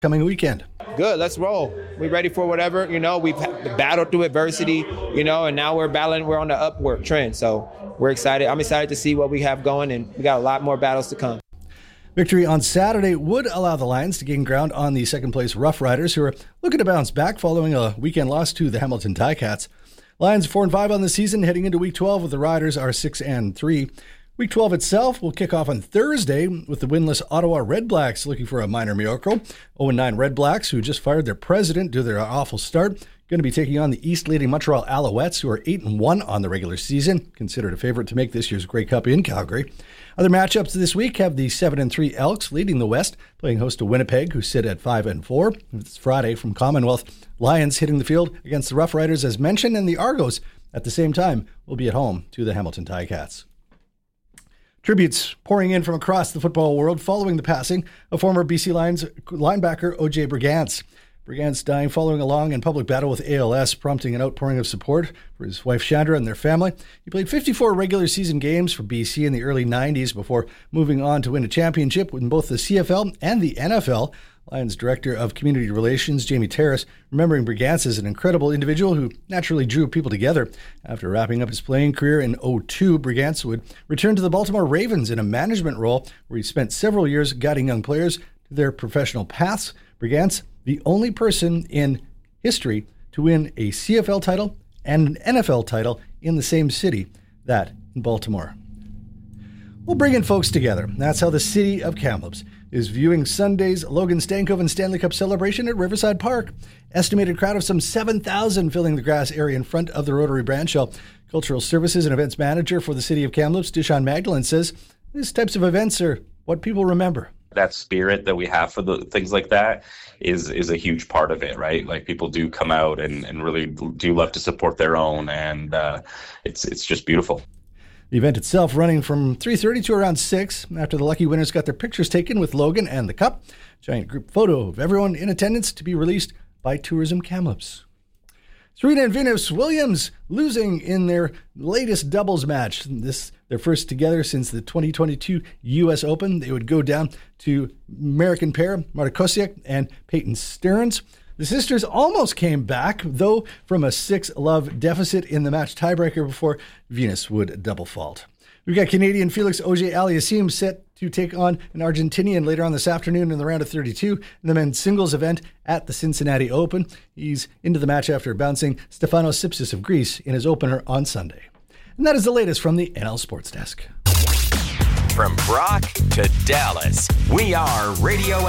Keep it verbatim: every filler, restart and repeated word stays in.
coming weekend? Good, let's roll. We're ready for whatever, you know, we've battled through adversity, you know, and now we're battling, we're on the upward trend. So we're excited. I'm excited to see what we have going, and we got a lot more battles to come. Victory on Saturday would allow the Lions to gain ground on the second-place Rough Riders, who are looking to bounce back following a weekend loss to the Hamilton Ticats. Lions four and five on the season, heading into Week twelve, with the Riders are six and three. Week twelve itself will kick off on Thursday with the winless Ottawa Red Blacks looking for a minor miracle. oh and nine Red Blacks, who just fired their president due to their awful start, going to be taking on the East-leading Montreal Alouettes, who are eight and one on the regular season, considered a favorite to make this year's Grey Cup in Calgary. Other matchups this week have the seven and three Elks leading the West, playing host to Winnipeg, who sit at five and four. It's Friday from Commonwealth. Lions hitting the field against the Rough Riders, as mentioned, and the Argos at the same time will be at home to the Hamilton Ticats. Tributes pouring in from across the football world following the passing of former B C Lions linebacker O J Brigance. Brigance dying following a long and public battle with A L S, prompting an outpouring of support for his wife Chandra and their family. He played fifty-four regular season games for B C in the early nineties before moving on to win a championship in both the C F L and the N F L. Lions Director of Community Relations, Jamie Terrace, remembering Brigance as an incredible individual who naturally drew people together. After wrapping up his playing career in oh two, Brigance would return to the Baltimore Ravens in a management role where he spent several years guiding young players to their professional paths. Brigance, the only person in history to win a C F L title and an N F L title in the same city, that in Baltimore. We'll bring in folks together. That's how the city of Kamloops is viewing Sunday's Logan Stankoven Stanley Cup celebration at Riverside Park. Estimated crowd of some seven thousand filling the grass area in front of the Rotary Brand Shell. Cultural Services and Events Manager for the city of Kamloops, Deshaun Magdalene, says these types of events are what people remember. That spirit that we have for the things like that is is a huge part of it, right? Like, people do come out and, and really do love to support their own, and uh, it's it's just beautiful. The event itself running from three thirty to around six after the lucky winners got their pictures taken with Logan and the Cup. Giant group photo of everyone in attendance to be released by Tourism Kamloops. Serena and Venus Williams losing in their latest doubles match. This their first together since the twenty twenty-two U S Open. They would go down to American pair Marta Kosiak and Peyton Stearns. The sisters almost came back, though, from a six-love deficit in the match tiebreaker before Venus would double fault. We've got Canadian Felix Auger-Aliassime set to take on an Argentinian later on this afternoon in the round of thirty-two in the men's singles event at the Cincinnati Open. He's into the match after bouncing Stefanos Tsitsipas of Greece in his opener on Sunday. And that is the latest from the N L Sports Desk. From Brock to Dallas, we are Radio